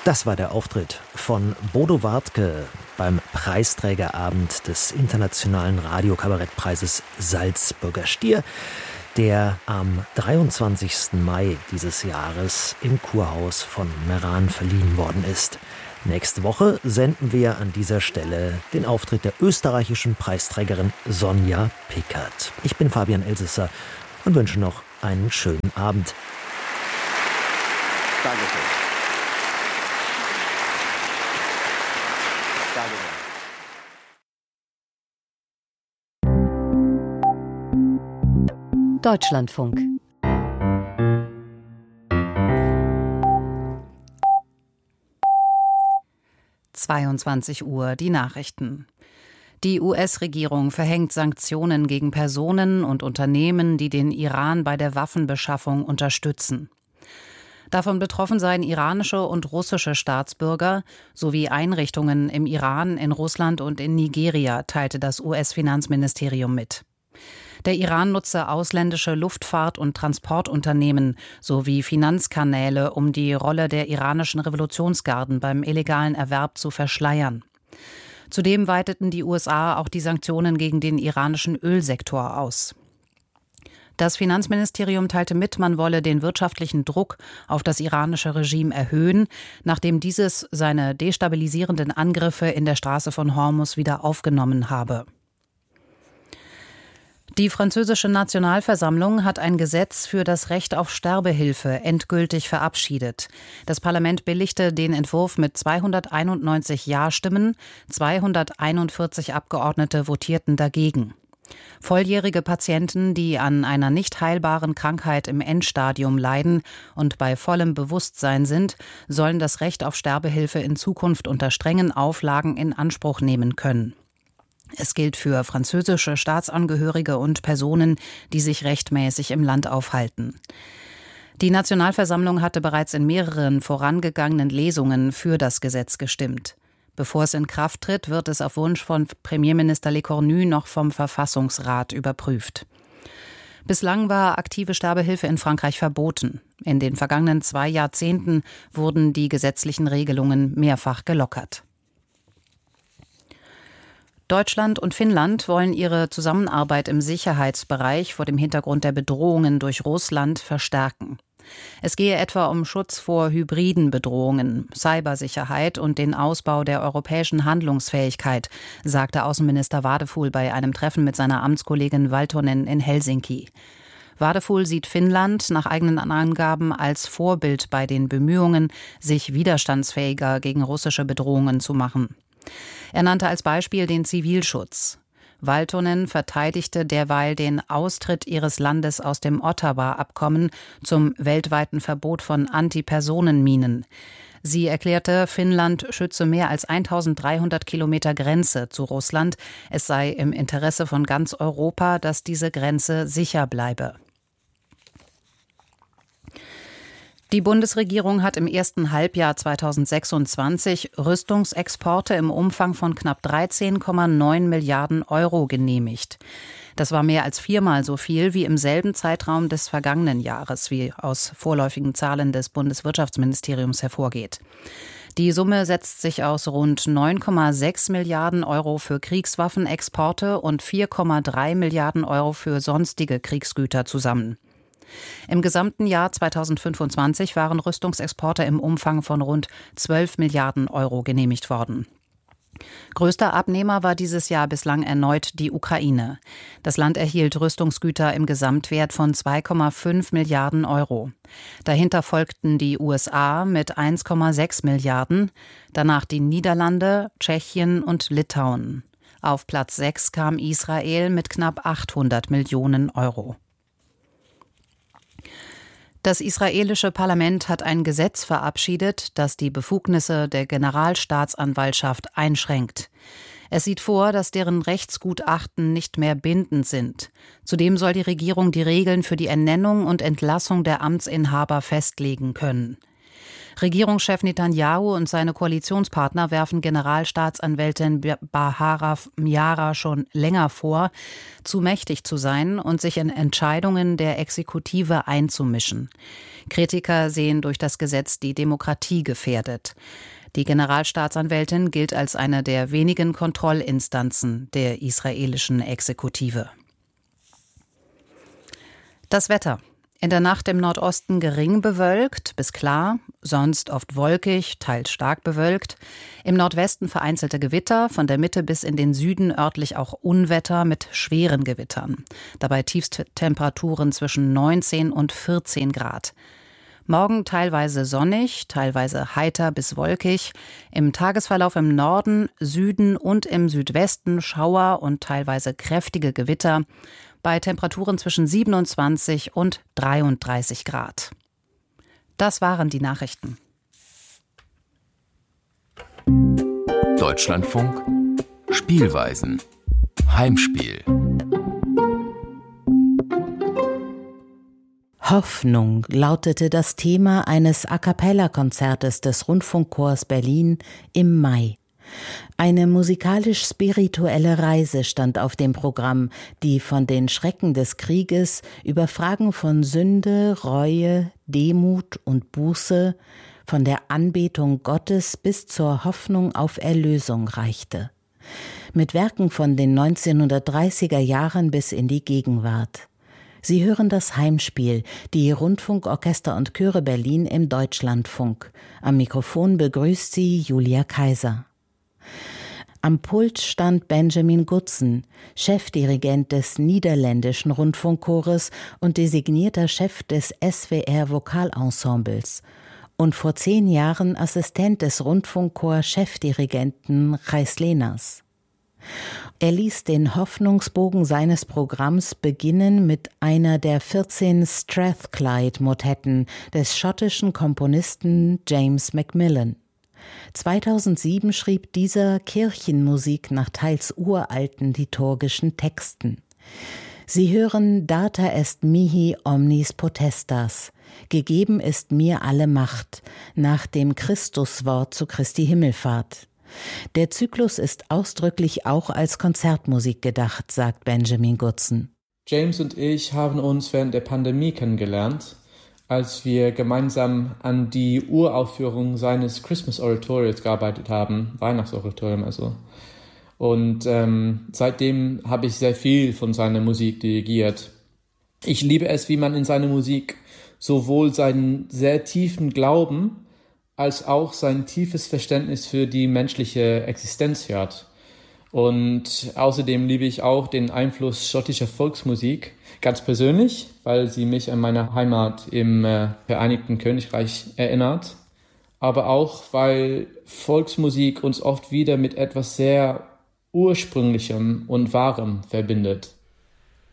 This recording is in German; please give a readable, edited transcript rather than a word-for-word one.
Das war der Auftritt von Bodo Wartke beim Preisträgerabend des Internationalen Radiokabarettpreises Salzburger Stier, der am 23. Mai dieses Jahres im Kurhaus von Meran verliehen worden ist. Nächste Woche senden wir an dieser Stelle den Auftritt der österreichischen Preisträgerin Sonja Pickert. Ich bin Fabian Elsesser und wünsche noch einen schönen Abend. Dankeschön. Deutschlandfunk. (22 Uhr) die Nachrichten. Die US-Regierung verhängt Sanktionen gegen Personen und Unternehmen, die den Iran bei der Waffenbeschaffung unterstützen. Davon betroffen seien iranische und russische Staatsbürger sowie Einrichtungen im Iran, in Russland und in Nigeria, teilte das US-Finanzministerium mit. Der Iran nutze ausländische Luftfahrt- und Transportunternehmen sowie Finanzkanäle, um die Rolle der iranischen Revolutionsgarden beim illegalen Erwerb zu verschleiern. Zudem weiteten die USA auch die Sanktionen gegen den iranischen Ölsektor aus. Das Finanzministerium teilte mit, man wolle den wirtschaftlichen Druck auf das iranische Regime erhöhen, nachdem dieses seine destabilisierenden Angriffe in der Straße von Hormuz wieder aufgenommen habe. Die französische Nationalversammlung hat ein Gesetz für das Recht auf Sterbehilfe endgültig verabschiedet. Das Parlament billigte den Entwurf mit 291 Ja-Stimmen, 241 Abgeordnete votierten dagegen. Volljährige Patienten, die an einer nicht heilbaren Krankheit im Endstadium leiden und bei vollem Bewusstsein sind, sollen das Recht auf Sterbehilfe in Zukunft unter strengen Auflagen in Anspruch nehmen können. Es gilt für französische Staatsangehörige und Personen, die sich rechtmäßig im Land aufhalten. Die Nationalversammlung hatte bereits in mehreren vorangegangenen Lesungen für das Gesetz gestimmt. Bevor es in Kraft tritt, wird es auf Wunsch von Premierminister Lecornu noch vom Verfassungsrat überprüft. Bislang war aktive Sterbehilfe in Frankreich verboten. In den vergangenen 2 Jahrzehnten wurden die gesetzlichen Regelungen mehrfach gelockert. Deutschland und Finnland wollen ihre Zusammenarbeit im Sicherheitsbereich vor dem Hintergrund der Bedrohungen durch Russland verstärken. Es gehe etwa um Schutz vor hybriden Bedrohungen, Cybersicherheit und den Ausbau der europäischen Handlungsfähigkeit, sagte Außenminister Wadefuhl bei einem Treffen mit seiner Amtskollegin Valtonen in Helsinki. Wadefuhl sieht Finnland nach eigenen Angaben als Vorbild bei den Bemühungen, sich widerstandsfähiger gegen russische Bedrohungen zu machen. Er nannte als Beispiel den Zivilschutz. Valtonen verteidigte derweil den Austritt ihres Landes aus dem Ottawa-Abkommen zum weltweiten Verbot von Antipersonenminen. Sie erklärte, Finnland schütze mehr als 1300 Kilometer Grenze zu Russland. Es sei im Interesse von ganz Europa, dass diese Grenze sicher bleibe. Die Bundesregierung hat im ersten Halbjahr 2026 Rüstungsexporte im Umfang von knapp 13,9 Milliarden Euro genehmigt. Das war mehr als 4-mal so viel wie im selben Zeitraum des vergangenen Jahres, wie aus vorläufigen Zahlen des Bundeswirtschaftsministeriums hervorgeht. Die Summe setzt sich aus rund 9,6 Milliarden Euro für Kriegswaffenexporte und 4,3 Milliarden Euro für sonstige Kriegsgüter zusammen. Im gesamten Jahr 2025 waren Rüstungsexporte im Umfang von rund 12 Milliarden Euro genehmigt worden. Größter Abnehmer war dieses Jahr bislang erneut die Ukraine. Das Land erhielt Rüstungsgüter im Gesamtwert von 2,5 Milliarden Euro. Dahinter folgten die USA mit 1,6 Milliarden, danach die Niederlande, Tschechien und Litauen. Auf Platz 6 kam Israel mit knapp 800 Millionen Euro. Das israelische Parlament hat ein Gesetz verabschiedet, das die Befugnisse der Generalstaatsanwaltschaft einschränkt. Es sieht vor, dass deren Rechtsgutachten nicht mehr bindend sind. Zudem soll die Regierung die Regeln für die Ernennung und Entlassung der Amtsinhaber festlegen können. Regierungschef Netanyahu und seine Koalitionspartner werfen Generalstaatsanwältin Bahara Miara schon länger vor, zu mächtig zu sein und sich in Entscheidungen der Exekutive einzumischen. Kritiker sehen durch das Gesetz die Demokratie gefährdet. Die Generalstaatsanwältin gilt als eine der wenigen Kontrollinstanzen der israelischen Exekutive. Das Wetter. In der Nacht im Nordosten gering bewölkt bis klar, sonst oft wolkig, teils stark bewölkt. Im Nordwesten vereinzelte Gewitter, von der Mitte bis in den Süden örtlich auch Unwetter mit schweren Gewittern. Dabei Tiefsttemperaturen zwischen 19 und 14 Grad. Morgen teilweise sonnig, teilweise heiter bis wolkig. Im Tagesverlauf im Norden, Süden und im Südwesten Schauer und teilweise kräftige Gewitter. Bei Temperaturen zwischen 27 und 33 Grad. Das waren die Nachrichten. Deutschlandfunk Spielweisen. Heimspiel. Hoffnung lautete das Thema eines A-cappella-Konzertes des Rundfunkchors Berlin im Mai. Eine musikalisch-spirituelle Reise stand auf dem Programm, die von den Schrecken des Krieges über Fragen von Sünde, Reue, Demut und Buße, von der Anbetung Gottes bis zur Hoffnung auf Erlösung reichte. Mit Werken von den 1930er Jahren bis in die Gegenwart. Sie hören das Heimspiel, die Rundfunkorchester und Chöre Berlin im Deutschlandfunk. Am Mikrofon begrüßt sie Julia Kaiser. Am Pult stand Benjamin Gutzen, Chefdirigent des Niederländischen Rundfunkchores und designierter Chef des SWR-Vokalensembles und vor 10 Jahren Assistent des Rundfunkchor-Chefdirigenten Gijs Leeners. Er ließ den Hoffnungsbogen seines Programms beginnen mit einer der 14 Strathclyde-Motetten des schottischen Komponisten James Macmillan. 2007 schrieb dieser Kirchenmusik nach teils uralten liturgischen Texten. Sie hören Data est mihi omnis potestas, gegeben ist mir alle Macht, nach dem Christuswort zu Christi Himmelfahrt. Der Zyklus ist ausdrücklich auch als Konzertmusik gedacht, sagt Benjamin Gutzen. James und ich haben uns während der Pandemie kennengelernt, als wir gemeinsam an die Uraufführung seines Christmas Oratorios gearbeitet haben, Weihnachtsoratorium also. Und seitdem habe ich sehr viel von seiner Musik dirigiert. Ich liebe es, wie man in seiner Musik sowohl seinen sehr tiefen Glauben als auch sein tiefes Verständnis für die menschliche Existenz hört. Und außerdem liebe ich auch den Einfluss schottischer Volksmusik, ganz persönlich, weil sie mich an meine Heimat im Vereinigten Königreich erinnert, aber auch, weil Volksmusik uns oft wieder mit etwas sehr Ursprünglichem und Wahrem verbindet.